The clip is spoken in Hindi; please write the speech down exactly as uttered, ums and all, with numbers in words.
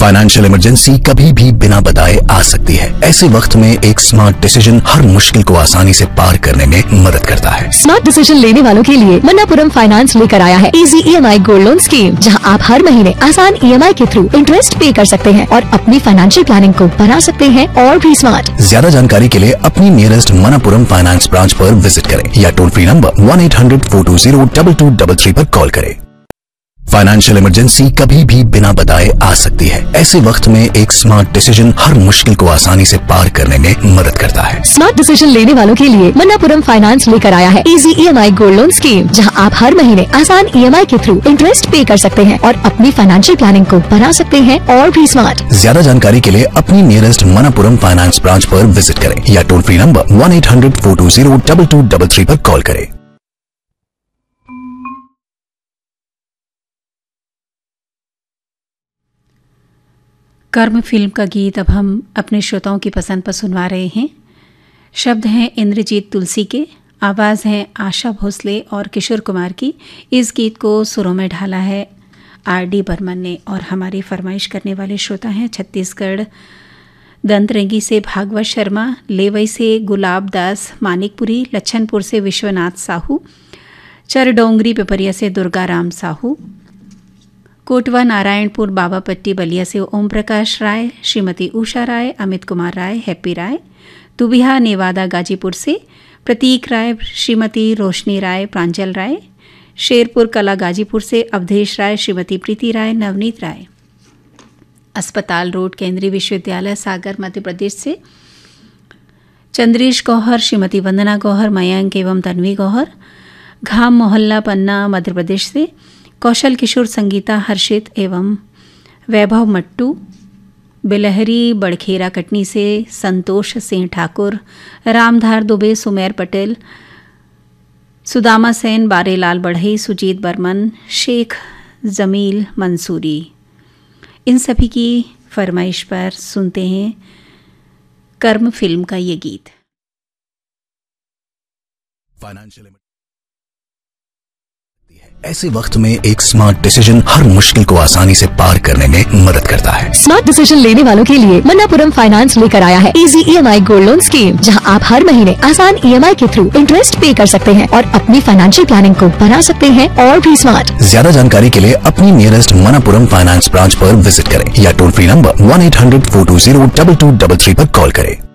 फाइनेंशियल इमरजेंसी कभी भी बिना बताए आ सकती है। ऐसे वक्त में एक स्मार्ट डिसीजन हर मुश्किल को आसानी से पार करने में मदद करता है। स्मार्ट डिसीजन लेने वालों के लिए मन्नापुरम फाइनेंस लेकर आया है इजी ई एम आई गोल्ड लोन स्कीम, जहां आप हर महीने आसान ई एम आई के थ्रू इंटरेस्ट पे कर सकते हैं और अपनी फाइनेंशियल प्लानिंग को बना सकते हैं और भी स्मार्ट। ज्यादा जानकारी के लिए अपनी नियरेस्ट मन्नापुरम फाइनेंस ब्रांच पर विजिट करें या toll free number one eight hundred four to zero double two double three पर कॉल करें। फाइनेंशियल इमरजेंसी कभी भी बिना बताए आ सकती है। ऐसे वक्त में एक स्मार्ट डिसीजन हर मुश्किल को आसानी से पार करने में मदद करता है। स्मार्ट डिसीजन लेने वालों के लिए मन्नापुरम फाइनेंस लेकर आया है इजी ई एम आई गोल्ड लोन स्कीम, जहां आप हर महीने आसान ई एम आई के थ्रू इंटरेस्ट पे कर सकते हैं और अपनी फाइनेंशियल प्लानिंग को बना सकते हैं और भी स्मार्ट। ज्यादा जानकारी के लिए अपनी नियरेस्ट मन्नापुरम फाइनेंस ब्रांच पर विजिट करें या toll free number one eight hundred four to zero double two double three पर कॉल करें। कर्म फिल्म का गीत अब हम अपने श्रोताओं की पसंद पर सुनवा रहे हैं। शब्द हैं इंद्रजीत तुलसी के, आवाज़ है आशा भोसले और किशोर कुमार की। इस गीत को सुरों में ढाला है आर डी बर्मन ने और हमारी फरमाइश करने वाले श्रोता हैं छत्तीसगढ़ दंतरेंगी से भागवत शर्मा, लेवई से गुलाब दास मानिकपुरी, लच्छनपुर से विश्वनाथ साहू, चरडोंगरी पिपरिया से दुर्गाराम साहू, कोटवा नारायणपुर बाबापट्टी बलिया से ओम प्रकाश राय, श्रीमती उषा राय, अमित कुमार राय, हैप्पी राय, तुबिहा नेवादा गाजीपुर से प्रतीक राय, श्रीमती रोशनी राय, प्रांजल राय, शेरपुर कला गाजीपुर से अवधेश राय, श्रीमती प्रीति राय, नवनीत राय, अस्पताल रोड केंद्रीय विश्वविद्यालय सागर मध्य प्रदेश से चंद्रेश गौहर, श्रीमती वंदना गौहर, मयंक एवं तन्वी गौहर, घाम मोहल्ला पन्ना मध्य प्रदेश से कौशल किशोर, संगीता हर्षित एवं वैभव मट्टू, बिलहरी बड़खेरा कटनी से संतोष सिंह ठाकुर, रामधार दुबे, सुमेर पटेल, सुदामा सेन, बारेलाल बढ़ई, सुजीत बर्मन, शेख जमील मंसूरी। इन सभी की फरमाइश पर सुनते हैं कर्म फिल्म का ये गीत। फाइनेंशियल ऐसे वक्त में एक स्मार्ट डिसीजन हर मुश्किल को आसानी से पार करने में मदद करता है। स्मार्ट डिसीजन लेने वालों के लिए मन्नापुरम फाइनेंस लेकर आया है इजी ई एम आई गोल्ड लोन स्कीम, जहां आप हर महीने आसान ई एम आई के थ्रू इंटरेस्ट पे कर सकते हैं और अपनी फाइनेंशियल प्लानिंग को बना सकते हैं और भी स्मार्ट। ज्यादा जानकारी के लिए अपनी नियरेस्ट मन्नापुरम फाइनेंस ब्रांच पर विजिट करें या toll free number one eight hundred four to zero double two double three पर कॉल करें।